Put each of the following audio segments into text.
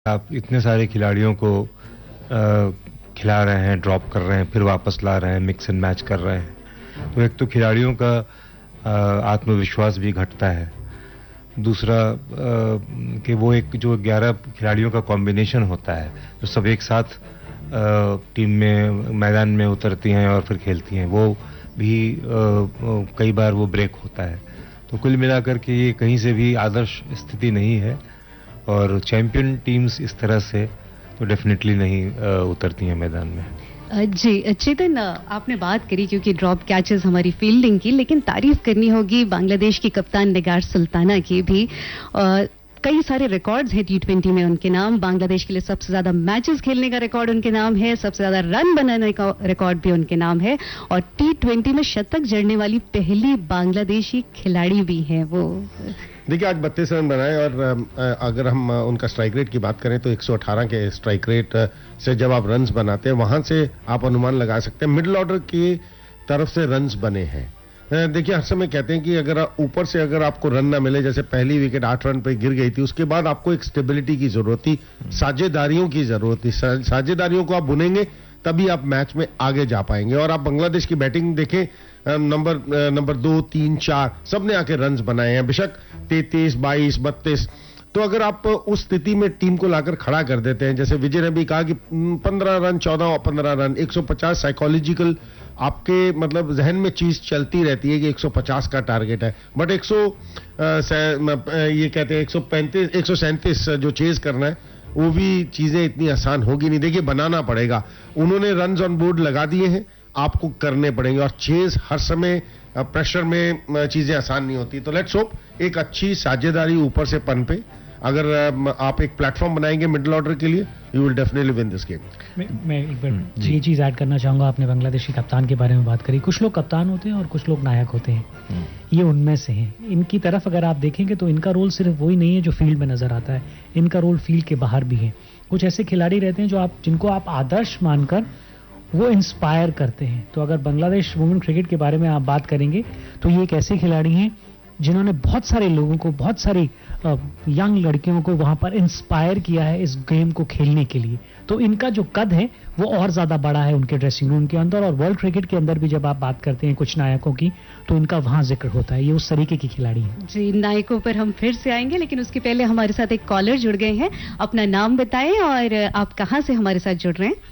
आप इतने सारे खिलाड़ियों को खिला रहे हैं, ड्रॉप कर रहे हैं, फिर वापस ला रहे हैं, मिक्स एंड मैच कर रहे हैं, तो एक तो खिलाड़ियों का आत्मविश्वास भी घटता है। दूसरा कि वो एक जो 11 खिलाड़ियों का कॉम्बिनेशन होता है, जो सब एक साथ टीम में मैदान में उतरती हैं और फिर खेलती हैं, वो भी कई बार वो ब्रेक होता है। तो कुल मिलाकर के ये कहीं से भी आदर्श स्थिति नहीं है और चैंपियन टीम्स इस तरह से तो डेफिनेटली नहीं उतरती हैं मैदान में। जी चेतन, आपने बात करी क्योंकि ड्रॉप कैचेस हमारी फील्डिंग की, लेकिन तारीफ करनी होगी बांग्लादेश की कप्तान निगार सुल्ताना की भी। कई सारे रिकॉर्ड्स हैं T20 में उनके नाम। बांग्लादेश के लिए सबसे ज्यादा मैचेस खेलने का रिकॉर्ड उनके नाम है, सबसे ज्यादा रन बनाने का रिकॉर्ड भी उनके नाम है और T20 में शतक जड़ने वाली पहली बांग्लादेशी खिलाड़ी भी है वो। देखिए, आज 32 रन बनाए और अगर हम उनका स्ट्राइक रेट की बात करें तो 118 के स्ट्राइक रेट से जब आप रन्स बनाते हैं, वहां से आप अनुमान लगा सकते हैं मिडिल ऑर्डर की तरफ से रन्स बने हैं। देखिए, हर समय कहते हैं कि अगर ऊपर से अगर आपको रन ना मिले, जैसे पहली विकेट 8 रन पे गिर गई थी, उसके बाद आपको एक स्टेबिलिटी की जरूरत थी, साझेदारियों की जरूरत थी। साझेदारियों को आप बुनेंगे तभी आप मैच में आगे जा पाएंगे। और आप बांग्लादेश की बैटिंग देखें, नंबर 2, 3, 4 सबने आके रन्स बनाए हैं, बेशक 33, 22, 32। तो अगर आप उस स्थिति में टीम को लाकर खड़ा कर देते हैं, जैसे विजय ने भी कहा कि 15 रन, 14 और 15 रन, 150 साइकोलॉजिकल आपके मतलब जहन में चीज चलती रहती है कि 150 का टारगेट है, बट ये कहते हैं 135, 137 जो चेज करना है, वो भी चीजें इतनी आसान होगी नहीं। देखिए, बनाना पड़ेगा। उन्होंने रन्स ऑन बोर्ड लगा दिए हैं, आपको करने पड़ेंगे और चेज हर समय प्रेशर में चीजें आसान नहीं होती। तो लेट्स होप एक अच्छी साझेदारी ऊपर से पन पे अगर आप एक प्लेटफॉर्म बनाएंगे मिडिल ऑर्डर के लिए, you will definitely win this game. मैं एक बार ये चीज ऐड करना चाहूंगा। आपने बांग्लादेशी कप्तान के बारे में बात करी। कुछ लोग कप्तान होते हैं और कुछ लोग नायक होते हैं, ये उनमें से हैं। इनकी तरफ अगर आप देखेंगे तो इनका रोल सिर्फ वही नहीं है जो फील्ड में नजर आता है, इनका रोल फील्ड के बाहर भी है। कुछ ऐसे खिलाड़ी रहते हैं जिनको आप आदर्श मानकर वो इंस्पायर करते हैं। तो अगर बांग्लादेश वुमेन क्रिकेट के बारे में आप बात करेंगे तो ये एक ऐसे खिलाड़ी हैं जिन्होंने बहुत सारे लोगों को, बहुत सारी यंग लड़कियों को वहां पर इंस्पायर किया है इस गेम को खेलने के लिए। तो इनका जो कद है वो और ज्यादा बड़ा है उनके ड्रेसिंग रूम के अंदर, और वर्ल्ड क्रिकेट के अंदर भी जब आप बात करते हैं कुछ नायकों की तो इनका वहां जिक्र होता है। ये उस तरीके की खिलाड़ी है। जी, नायकों पर हम फिर से आएंगे, लेकिन उसके पहले हमारे साथ एक कॉलर जुड़ गए हैं। अपना नाम बताएं और आप कहां से हमारे साथ जुड़ रहे हैं।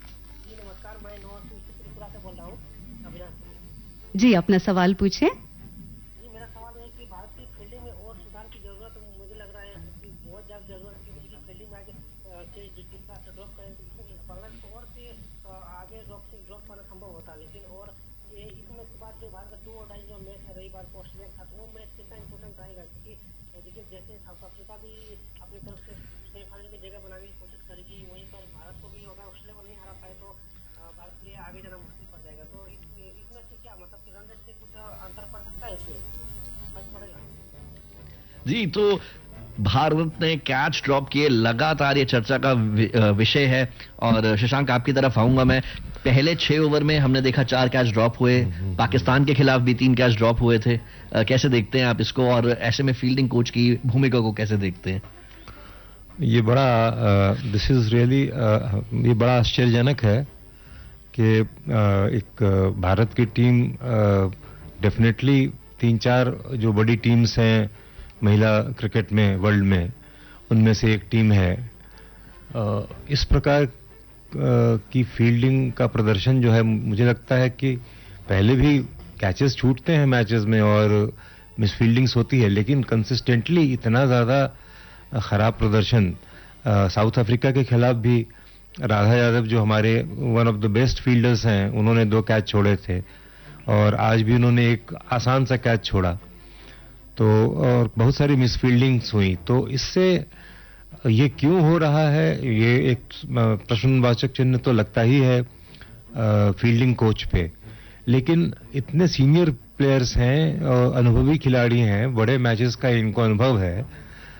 जी, अपना सवाल पूछें। जी, मेरा सवाल है कि भारत की फील्डिंग में और सुधार की जरूरत मुझे लग रहा है कि बहुत ज्यादा जरूरत है कि फील्डिंग में आगे जितना ड्रॉप करें बांग्लादेश को और से आगे ड्रॉप करना संभव होता, लेकिन और ये इसमें के बाद जो भारत का 2 और 2.5 जो मैच है रही बार ऑस्ट्रेलिया के साथ, वो मैच कितना इंपॉर्टेंट रहेगा, क्योंकि देखिए जैसे साउथ अफ्रीका भी अपनी तरफ से सेमीफाइनल की जगह बनाने की कोशिश करेगी, वहीं पर भारत को भी अगर ऑस्ट्रेलिया को नहीं हरा पाए तो भारत के लिए आगे जाना मुश्किल पड़ जाएगा। तो इसमें से क्या मतलब कि रन रेट से कुछ अंतर पड़ सकता है, इसमें फर्क पड़ेगा? जी, तो भारत ने कैच ड्रॉप किए, लगातार ये चर्चा का विषय है। और शशांक, आपकी तरफ आऊंगा मैं। पहले 6 ओवर में हमने देखा 4 कैच ड्रॉप हुए, पाकिस्तान के खिलाफ भी 3 कैच ड्रॉप हुए थे। कैसे देखते हैं आप इसको, और ऐसे में फील्डिंग कोच की भूमिका को कैसे देखते हैं? ये बड़ा दिस इज रियली ये बड़ा आश्चर्यजनक है कि एक भारत की टीम डेफिनेटली 3-4 जो बड़ी टीम्स हैं महिला क्रिकेट में वर्ल्ड में, उनमें से एक टीम है। इस प्रकार की फील्डिंग का प्रदर्शन जो है, मुझे लगता है कि पहले भी कैचेस छूटते हैं मैचेस में और मिसफील्डिंग्स होती है, लेकिन कंसिस्टेंटली इतना ज्यादा खराब प्रदर्शन साउथ अफ्रीका के खिलाफ भी राधा यादव जो हमारे one of the best fielders हैं, उन्होंने 2 कैच छोड़े थे और आज भी उन्होंने एक आसान सा कैच छोड़ा। तो और बहुत सारी मिसफील्डिंग्स हुई। तो इससे ये क्यों हो रहा है, ये एक प्रश्नवाचक चिन्ह तो लगता ही है फील्डिंग कोच पे। लेकिन इतने सीनियर प्लेयर्स हैं, अनुभवी खिलाड़ी हैं, बड़े मैचेस का इनको अनुभव है,